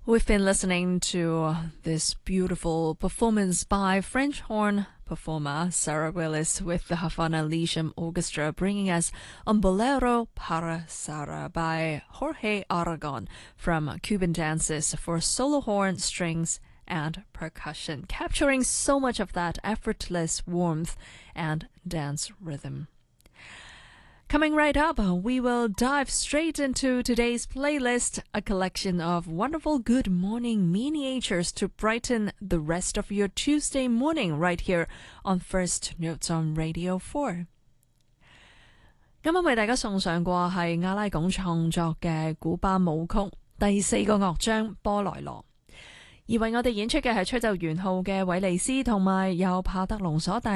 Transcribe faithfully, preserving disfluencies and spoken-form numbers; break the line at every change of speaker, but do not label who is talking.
We've been listening to this beautiful performance by French horn performer Sarah Willis with the Havana Lyceum Orchestra, bringing us Un Bolero para Sarah by Jorge Aragon from Cuban Dances for solo horn, strings, and percussion, capturing so much of that effortless warmth and dance rhythm. Coming right up, we will dive straight into today's playlist, a collection of wonderful good morning miniatures to brighten the rest of your Tuesday morning right here on First Notes on Radio four. 今日為大家送上過係阿拉貢創作嘅古巴舞曲第四個樂章波萊羅，而為我哋演出嘅係吹奏圓號嘅韋利斯同埋由帕德隆所帶